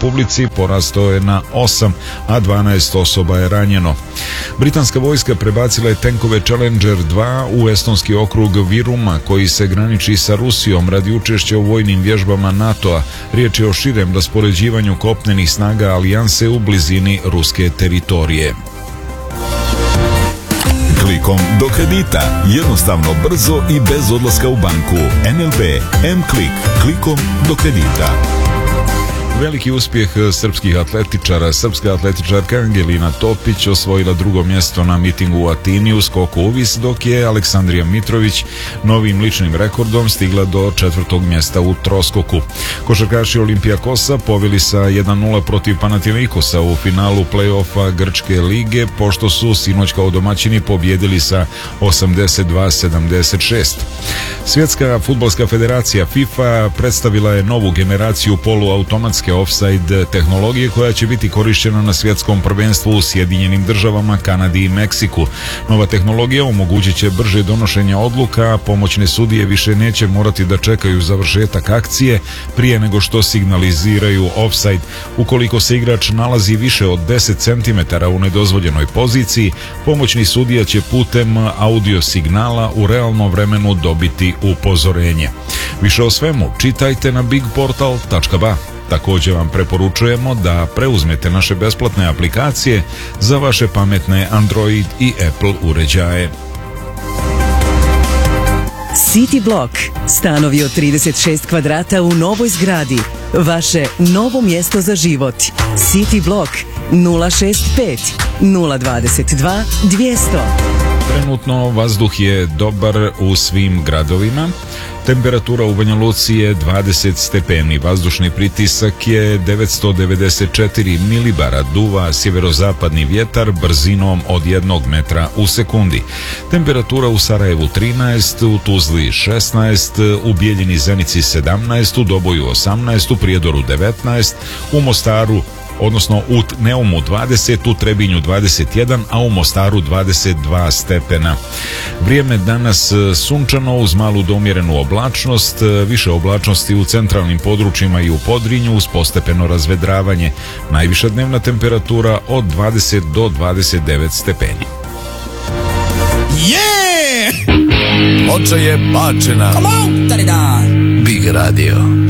Republici porastao je na 8, a 12 osoba je ranjeno. Britanska vojska prebacila je tenkove Challenger 2 u estonski okrug Viruma, koji se graniči sa Rusijom radi učešća u vojnim vježbama NATO-a. Riječ je o širem raspoređivanju kopnenih snaga alijanse u blizini ruske teritorije. Klikom do kredita. Jednostavno, brzo i bez odlaska u banku. NLB M-Klik. Klikom do kredita. Veliki uspjeh srpskih atletičara. Srpska atletičarka Angelina Topić osvojila drugo mjesto na mitingu u Atini u skoku uvis, dok je Aleksandrija Mitrović novim ličnim rekordom stigla do 4. mjesta u troskoku. Košarkaši Olimpijakosa poveli sa 1-0 protiv Panathinaikosa u finalu play-offa Grčke lige, pošto su sinoć kao domaćini pobjedili sa 82-76. Svjetska fudbalska federacija FIFA predstavila je novu generaciju poluautomatske offside tehnologije koja će biti korištena na svjetskom prvenstvu u Sjedinjenim državama, Kanadi i Meksiku. Nova tehnologija omogućit će brže donošenje odluka, a pomoćne sudije više neće morati da čekaju završetak akcije prije nego što signaliziraju offside. Ukoliko se igrač nalazi više od 10 cm u nedozvoljenoj poziciji, pomoćni sudija će putem audio signala u realnom vremenu dobiti upozorenje. Više o svemu čitajte na bigportal.ba. Također vam preporučujemo da preuzmete naše besplatne aplikacije za vaše pametne Android i Apple uređaje. City Block. Stanovi od 36 kvadrata u novoj zgradi. Vaše novo mjesto za život. City Block 065 022 200. Trenutno vazduh je dobar u svim gradovima. Temperatura u Banja Luci je 20 stepeni, vazdušni pritisak je 994 milibara, duva sjeverozapadni vjetar brzinom od 1 metra u sekundi. Temperatura u Sarajevu 13, u Tuzli 16, u Bijeljini Zenici 17, u Doboju 18, u Prijedoru 19, u Mostaru odnosno u Neumu 20, u Trebinju 21, a u Mostaru 22 stepena. Vrijeme danas sunčano uz malu do umjerenu oblačnost, više oblačnosti u centralnim područjima i u Podrinju uz postepeno razvedravanje. Najviša dnevna temperatura od 20 do 29 stepeni. Ploča je bačena. Big Radio.